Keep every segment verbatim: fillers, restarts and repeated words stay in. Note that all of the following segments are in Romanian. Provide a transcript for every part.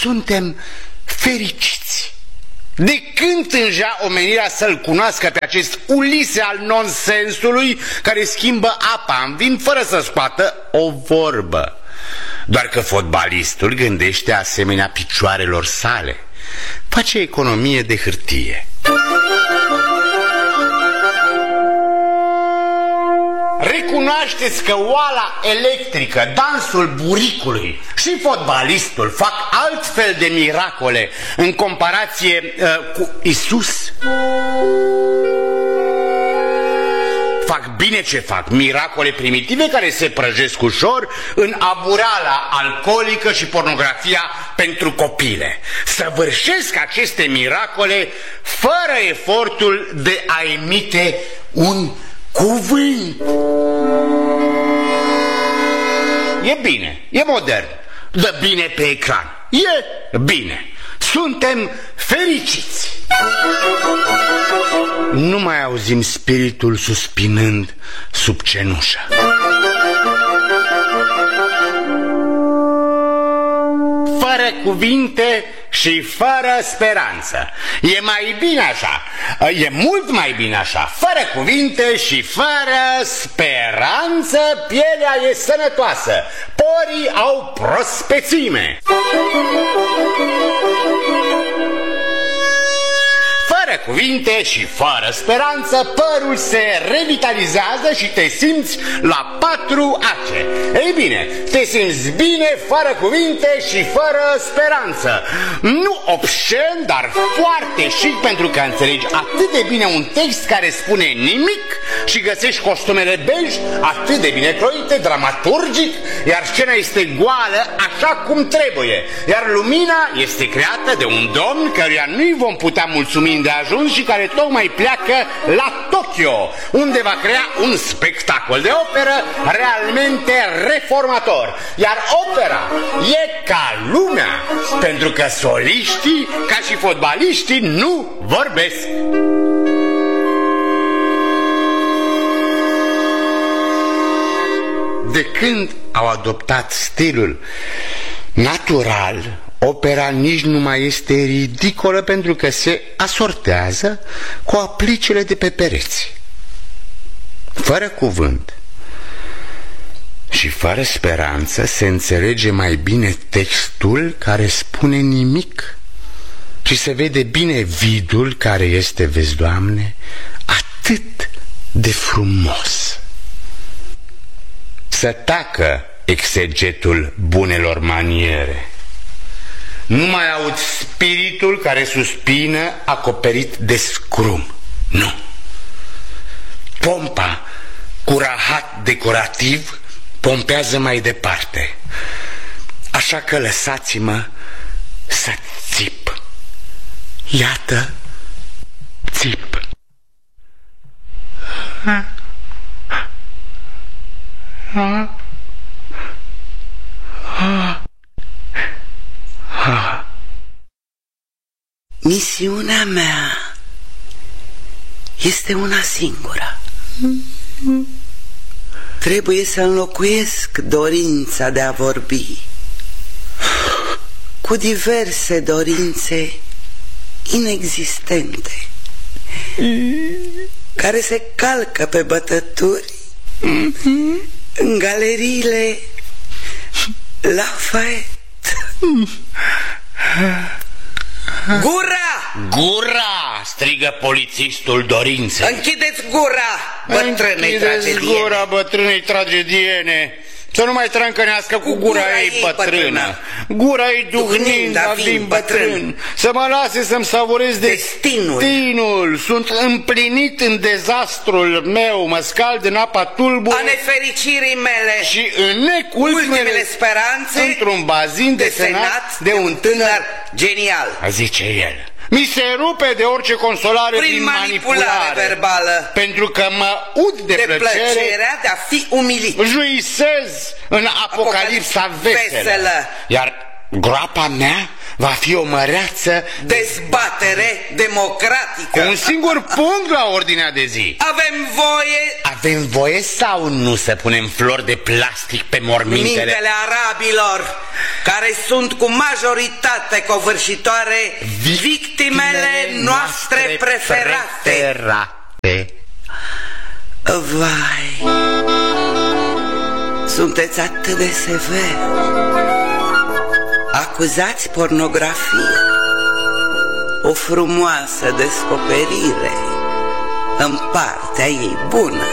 suntem fericiți. De când tângea omenirea să-l cunoască pe acest Ulise al nonsensului care schimbă apa în vin fără să scoată o vorbă? Doar că fotbalistul gândește asemenea picioarelor sale. Face economie de hârtie. Recunoașteți că oala electrică, dansul buricului și fotbalistul fac altfel de miracole în comparație uh, cu Isus? Fac bine ce fac, miracole primitive care se prăjesc ușor în aburala alcoolică și pornografia pentru copile. Săvârșesc aceste miracole fără efortul de a emite un cuvânt. E bine, e modern, dă bine pe ecran, e bine. Suntem fericiți. Nu mai auzim spiritul suspinând sub cenușă. Fără cuvinte și fără speranță. E mai bine așa, e mult mai bine așa. Fără cuvinte și fără speranță, pielea e sănătoasă, porii au prospețime. Fără cuvinte și fără speranță, părul se revitalizează și te simți la patru ace. Ei bine, te simți bine fără cuvinte și fără speranță. Nu obscen, dar foarte chic, pentru că înțelegi atât de bine un text care spune nimic și găsești costumele bej atât de bine croite, dramaturgic, iar scena este goală așa cum trebuie, iar lumina este creată de un domn căruia nu-i vom putea mulțumi de ajuns și care tocmai pleacă la Tokyo, unde va crea un spectacol de operă realmente reformator. Iar opera e ca lumea, pentru că soliștii, ca și fotbaliștii, nu vorbesc. De când au adoptat stilul natural, opera nici nu mai este ridicolă, pentru că se asortează cu aplicele de pe pereți. Fără cuvânt și fără speranță se înțelege mai bine textul care spune nimic și se vede bine vidul care este, vezi, Doamne, atât de frumos. Să tacă exegetul bunelor maniere. Nu mai aud spiritul care suspină acoperit de scrum. Nu. Pompa cu rahat decorativ pompează mai departe. Așa că lăsați-mă să țip. Iată, țip. Ha? Ha? Ha? Ha. Misiunea mea este una singură. Trebuie să înlocuiesc dorința de a vorbi cu diverse dorințe inexistente care se calcă pe bătături în galeriile Lafayette. Gura! Gura! Strigă polițistul dorinței. Închideți gura, bătrânei tragediene. Închideți gura, bătrânei tragediene. Să nu mai trâncănească cu gura, gura ei bătrână. Gura ei duhnind a vin bătrân. Să mă lase să-mi savurez destinul. destinul. Sunt împlinit în dezastrul meu. Mă scald în apa tulbure a nefericirii mele și înnec ultimele speranțe într-un bazin desenat de un tânăr genial, zice el. Mi se rupe de orice consolare prin, prin manipulare, manipulare verbală, pentru că mă ud de, de plăcere, plăcerea de a fi umilit. Juisez în apocalipsa veselă. veselă. Iar groapa mea va fi o măreață dezbatere democratică. cu un singur punct la ordinea de zi. Avem voie... Avem voie sau nu să punem flori de plastic pe mormintele mintele arabilor, care sunt cu majoritate covârșitoare victimele noastre preferate? preferate. Vai, sunteți atât de sever. Acuzați pornografia, o frumoasă descoperire în partea ei bună.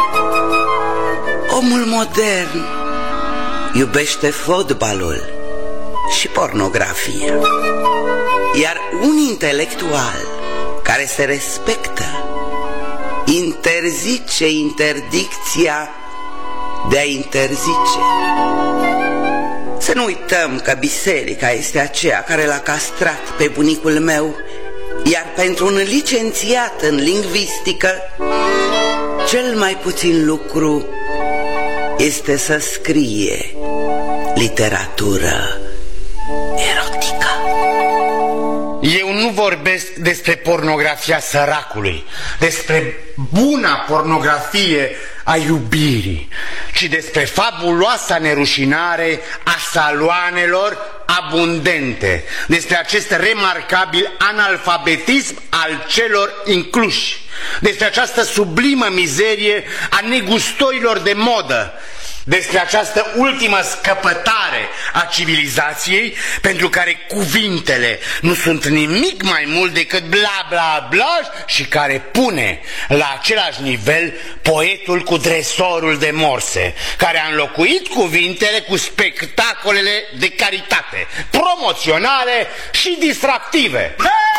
Omul modern iubește fotbalul și pornografia, iar un intelectual care se respectă interzice interdicția de a interzice. Să nu uităm că biserica este aceea care l-a castrat pe bunicul meu, iar pentru un licențiat în lingvistică, cel mai puțin lucru este să scrie literatură erotică. Eu nu vorbesc despre pornografia săracului, despre buna pornografie a iubirii, ci despre fabuloasa nerușinare a saloanelor abundente, despre acest remarcabil analfabetism al celor incluși, despre această sublimă mizerie a negustorilor de modă, despre această ultimă scăpătare a civilizației, pentru care cuvintele nu sunt nimic mai mult decât bla bla bla și care pune la același nivel poetul cu dresorul de morse, care a înlocuit cuvintele cu spectacolele de caritate, promoționale și distractive.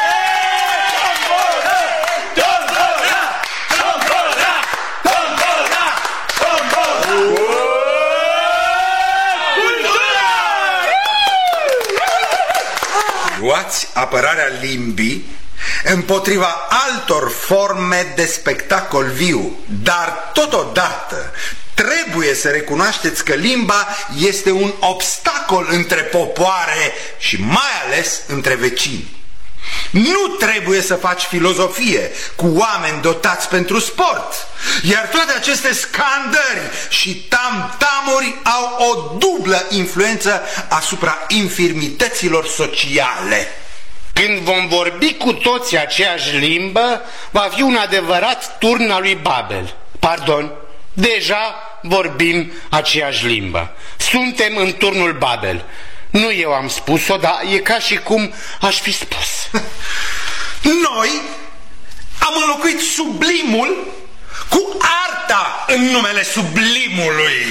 Luați apărarea limbii împotriva altor forme de spectacol viu, dar totodată trebuie să recunoașteți că limba este un obstacol între popoare și mai ales între vecini. Nu trebuie să faci filozofie cu oameni dotați pentru sport, iar toate aceste scandări și tam-tamuri au o dublă influență asupra infirmităților sociale. Când vom vorbi cu toții aceeași limbă, va fi un adevărat turn al lui Babel. Pardon, deja vorbim aceeași limbă. Suntem în turnul Babel. Nu eu am spus-o, dar e ca și cum aș fi spus. Noi am înlocuit sublimul cu arta în numele sublimului.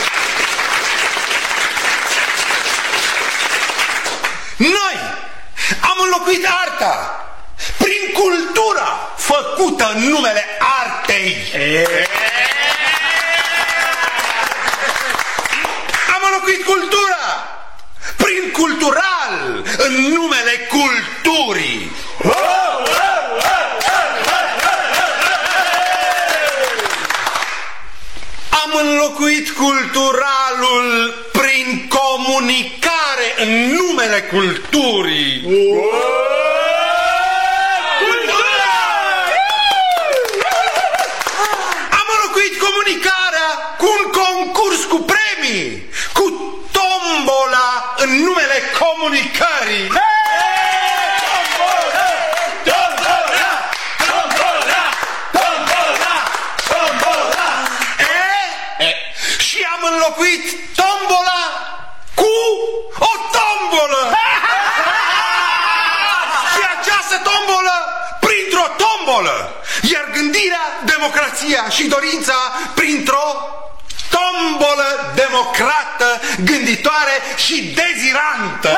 Noi am înlocuit arta prin cultura făcută în numele artei. Am înlocuit cultura prin cultural în numele culturii. Am înlocuit culturalul prin comunicare în numele culturii. Am înlocuit comunicarea cu un concurs cu premii, cu tombola în numele comunicării. Și am înlocuit tombola cu o tombolă. Și această tombolă printr-o tombolă. Iar gândirea, democrația și dorința printr-o tombolă democrată, gânditoare și dezirantă.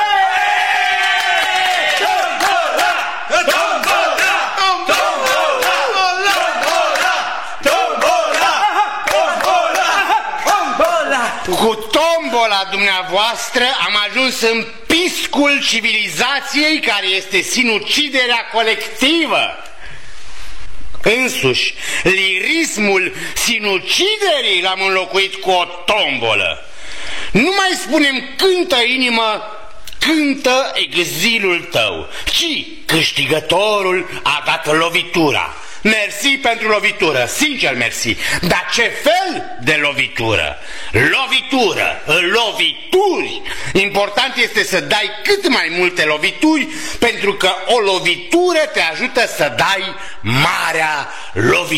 Cu tombola dumneavoastră am ajuns în piscul civilizației, care este sinuciderea colectivă. Însuși, lirismul sinuciderii l-am înlocuit cu o tombolă. Nu mai spunem cântă inimă, cântă exilul tău, ci câștigătorul a dat lovitura. Mersi pentru lovitură, sincer mersi. Dar ce fel de lovitură? Lovitură, lovituri. Important este să dai cât mai multe lovituri, pentru că o lovitură te ajută să dai marea lovitură.